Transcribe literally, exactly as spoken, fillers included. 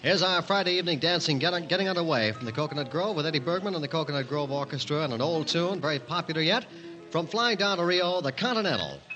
Here's our Friday evening dancing getting, getting underway from the Coconut Grove with Eddie Bergman and the Coconut Grove Orchestra and an old tune, very popular yet, from Flying Down to Rio, the Continental.